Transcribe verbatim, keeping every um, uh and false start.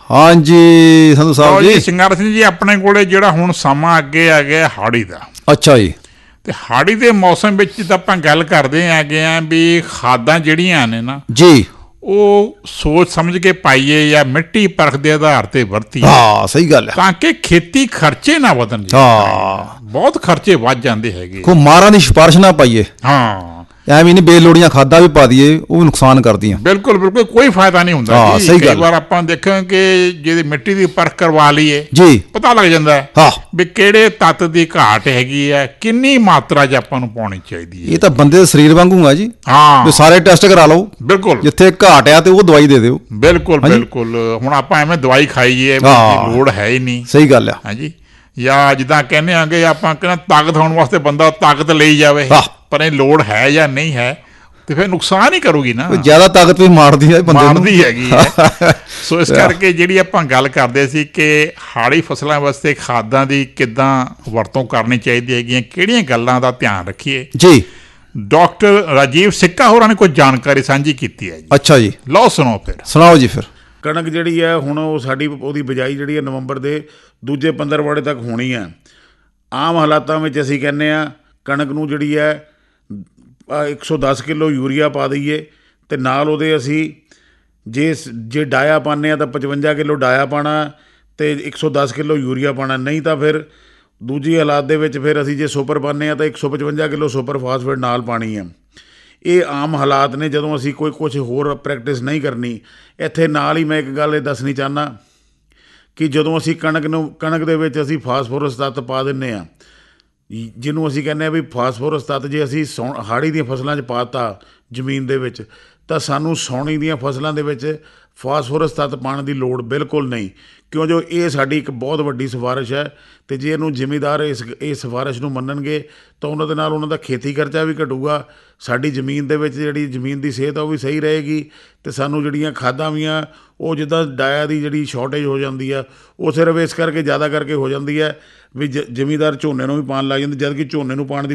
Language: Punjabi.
ਹਾਂਜੀ ਸੰਧੂ ਸਾਹਿਬ ਜੀ। ਸਿੰਗਾਰ ਸਿੰਘ ਜੀ, ਆਪਣੇ ਕੋਲੇ ਜਿਹੜਾ ਹੁਣ ਸਮਾਂ ਅੱਗੇ ਆ ਗਿਆ ਹਾੜੀ ਦਾ। ਅੱਛਾ ਜੀ। ਤੇ ਹਾੜੀ ਦੇ ਮੌਸਮ ਵਿੱਚ ਤਾਂ ਆਪਾਂ ਗੱਲ ਕਰਦੇ ਹੈਗੇ ਆ ਵੀ ਖਾਦਾਂ ਜਿਹੜੀਆਂ ਨੇ ਨਾ ਜੀ, ਉਹ ਸੋਚ ਸਮਝ ਕੇ ਪਾਈਏ ਜਾਂ ਮਿੱਟੀ ਪਰਖ ਦੇ ਆਧਾਰ ਤੇ ਵਰਤੀਏ। ਹਾਂ ਸਹੀ ਗੱਲ ਹੈ, ਤਾਂ ਕਿ ਖੇਤੀ ਖਰਚੇ ਨਾ ਵਧਣ ਜੀ। ਹਾਂ ਬਹੁਤ ਖਰਚੇ ਵੱਧ ਜਾਂਦੇ ਹੈਗੇ। ਕੋਈ ਮਾਰਾਂ ਦੀ ਸਿਫਾਰਿਸ਼ ਨਾ ਪਾਈਏ। ਹਾਂ, ਐਵੇਂ ਨਹੀਂ ਬੇਲੋੜੀਆਂ ਖਾਦਾਂ ਵੀ ਪਾ ਦਈਏ, ਉਹ ਵੀ ਨੁਕਸਾਨ ਕਰਦੀਆਂ। ਬਿਲਕੁਲ ਬਿਲਕੁਲ, ਕੋਈ ਫਾਇਦਾ ਨਹੀਂ ਹੁੰਦਾ ਹਾਂ, ਜੀ। ਸਹੀ ਕਈ ਗੱਲ। ਵਾਰ ਆਪਾਂ ਦੇਖਾਂਗੇ ਕਿ ਜੇ ਮਿੱਟੀ ਦੀ ਪਰਖ ਕਰਵਾ ਲਈਏ ਜੀ, ਪਤਾ ਲੱਗ ਜਾਂਦਾ ਹੈ ਹਾਂ ਵੀ ਕਿਹੜੇ ਤੱਤ ਦੀ ਘਾਟ ਹੈਗੀ ਹੈ, ਕਿੰਨੀ ਮਾਤਰਾ 'ਚ ਆਪਾਂ ਨੂੰ ਪਾਉਣੀ ਚਾਹੀਦੀ ਹੈ। ਇਹ ਤਾਂ ਬੰਦੇ ਦੇ ਸਰੀਰ ਵਾਂਗੂ ਆ ਜੀ। ਹਾਂ ਵੀ ਸਾਰੇ ਟੈਸਟ ਕਰਾ ਲਓ, ਬਿਲਕੁਲ ਜਿੱਥੇ ਘਾਟ ਆ ਤੇ ਉਹ ਦਵਾਈ ਦੇ ਦਿਓ। ਬਿਲਕੁਲ ਬਿਲਕੁਲ। ਹੁਣ ਆਪਾਂ ਐਵੇਂ ਦਵਾਈ ਖਾਈਏ, ਹਾਂ। ਲੋੜ ਹੈ ਹੀ ਨਹੀਂ। ਸਹੀ ਗੱਲ ਆ। ਹਾਂਜੀ, ਜਾਂ ਜਿੱਦਾਂ ਕਹਿੰਦੇ ਆਂਗੇ ਆਪਾਂ ਕਹਿੰਦੇ ਤਾਕਤ ਹੋਣ ਵਾਸਤੇ ਬੰਦਾ ਤਾਕਤ ਲਈ ਜਾਵੇ, ਹਾਂ। ਪਰ ਇਹ ਲੋੜ ਹੈ ਜਾਂ ਨਹੀਂ ਹੈ ਤੇ ਫਿਰ ਨੁਕਸਾਨ ਹੀ ਕਰੂਗੀ ਨਾ। ਜ਼ਿਆਦਾ ਤਾਕਤ ਵੀ ਮਾਰਦੀ ਹੈ ਬੰਦੇ ਨੂੰ, ਮਾਰਦੀ ਹੈਗੀ ਹੈ। ਸੋ ਇਸ ਕਰਕੇ ਜਿਹੜੀ ਆਪਾਂ ਗੱਲ ਕਰਦੇ ਸੀ ਕਿ ਹਾੜੀ ਫਸਲਾਂ ਵਾਸਤੇ ਖਾਦਾਂ ਦੀ ਕਿੱਦਾਂ ਵਰਤੋਂ ਕਰਨੀ ਚਾਹੀਦੀ ਹੈਗੀ, ਕਿਹੜੀਆਂ ਗੱਲਾਂ ਦਾ ਧਿਆਨ ਰੱਖੀਏ ਜੀ। ਡਾਕਟਰ ਰਾਜੀਵ ਸਿੱਕਾ ਹੋਰਾਂ ਨੇ ਕੋਈ ਜਾਣਕਾਰੀ ਸਾਂਝੀ ਕੀਤੀ ਹੈ ਜੀ। ਅੱਛਾ ਜੀ, ਲਓ ਸੁਣੋ ਫਿਰ। ਸੁਣਾਓ ਜੀ ਫਿਰ। ਕਣਕ ਜਿਹੜੀ ਹੈ ਹੁਣ ਉਹ ਸਾਡੀ ਉਹਦੀ ਬਿਜਾਈ ਜਿਹੜੀ ਹੈ ਨਵੰਬਰ ਦੇ ਦੂਜੇ ਪੰਦਰਵਾੜੇ ਤੱਕ ਹੋਣੀ ਹੈ। ਆਮ ਹਾਲਾਤਾਂ ਵਿੱਚ ਅਸੀਂ ਕਹਿੰਦੇ ਹਾਂ ਕਣਕ ਨੂੰ ਜਿਹੜੀ ਹੈ ਇੱਕ ਸੌ ਦਸ ਕਿਲੋ ਯੂਰੀਆ ਪਾ ਦਈਏ ਅਤੇ ਨਾਲ ਉਹਦੇ ਅਸੀਂ ਜੇ ਜੇ ਡਾਇਆ ਪਾਉਂਦੇ ਹਾਂ ਤਾਂ ਪਚਵੰਜਾ ਕਿਲੋ ਡਾਇਆ ਪਾਉਣਾ ਅਤੇ ਇੱਕ ਸੌ ਦਸ ਕਿਲੋ ਯੂਰੀਆ ਪਾਉਣਾ। ਨਹੀਂ ਤਾਂ ਫਿਰ ਦੂਜੀ ਹਾਲਾਤ ਦੇ ਵਿੱਚ ਫਿਰ ਅਸੀਂ ਜੇ ਸੁਪਰ ਪਾਉਂਦੇ ਹਾਂ ਤਾਂ ਇੱਕ ਸੌ ਪਚਵੰਜਾ ਕਿਲੋ ਸੁਪਰ ਫਾਸਫੇਟ ਨਾਲ ਪਾਉਣੀ ਹੈ। ਇਹ ਆਮ ਹਾਲਾਤ ਨੇ ਜਦੋਂ ਅਸੀਂ ਕੋਈ ਕੁਛ ਹੋਰ ਪ੍ਰੈਕਟਿਸ ਨਹੀਂ ਕਰਨੀ। ਇੱਥੇ ਨਾਲ ਹੀ ਮੈਂ ਇੱਕ ਗੱਲ ਇਹ ਦੱਸਣੀ ਚਾਹੁੰਦਾ ਕਿ ਜਦੋਂ ਅਸੀਂ ਕਣਕ ਨੂੰ ਕਣਕ ਦੇ ਵਿੱਚ ਅਸੀਂ ਫਾਸਫੋਰਸ ਤੱਤ ਪਾ ਦਿੰਦੇ ਹਾਂ, ਜਿਹਨੂੰ ਅਸੀਂ ਕਹਿੰਦੇ ਹਾਂ ਵੀ ਫਾਸਫੋਰਸ ਤੱਤ ਜੇ ਅਸੀਂ ਸੌ ਹਾੜੀ ਦੀਆਂ ਫਸਲਾਂ 'ਚ ਪਾ ਤਾ ਜ਼ਮੀਨ ਦੇ ਵਿੱਚ, ਤਾਂ ਸਾਨੂੰ ਸਾਉਣੀ ਦੀਆਂ ਫਸਲਾਂ ਦੇ ਵਿੱਚ ਫਾਸਫੋਰਸ ਤੱਤ ਪਾਉਣ ਦੀ ਲੋੜ ਬਿਲਕੁਲ ਨਹੀਂ, ਕਿਉਂ ਜੋ ਇਹ ਸਾਡੀ ਇੱਕ ਬਹੁਤ ਵੱਡੀ ਸਿਫਾਰਿਸ਼ ਹੈ। ਅਤੇ ਜੇ ਇਹਨੂੰ ਜ਼ਿਮੀਂਦਾਰ ਇਸ ਇਸ ਸਿਫਾਰਿਸ਼ ਨੂੰ ਮੰਨਣਗੇ ਤਾਂ ਉਹਨਾਂ ਦੇ ਨਾਲ ਉਹਨਾਂ ਦਾ ਖੇਤੀ ਖਰਚਾ ਵੀ ਘਟੂਗਾ, ਸਾਡੀ ਜ਼ਮੀਨ ਦੇ ਵਿੱਚ ਜਿਹੜੀ ਜ਼ਮੀਨ ਦੀ ਸਿਹਤ ਆ ਉਹ ਵੀ ਸਹੀ ਰਹੇਗੀ, ਅਤੇ ਸਾਨੂੰ ਜਿਹੜੀਆਂ ਖਾਦਾਂ ਵੀ ਆ ਉਹ ਜਿੱਦਾਂ ਡਾਇਆ ਦੀ ਜਿਹੜੀ ਸ਼ਾਰਟੇਜ ਹੋ ਜਾਂਦੀ ਆ ਉਹ ਸਿਰਫ ਇਸ ਕਰਕੇ ਜ਼ਿਆਦਾ ਕਰਕੇ ਹੋ ਜਾਂਦੀ ਹੈ ਵੀ ਜ ਜ਼ਿਮੀਂਦਾਰ ਝੋਨੇ ਨੂੰ ਵੀ ਪਾਉਣ ਲੱਗ ਜਾਂਦੇ, ਜਦ ਕਿ ਝੋਨੇ ਨੂੰ ਪਾਉਣ ਦੀ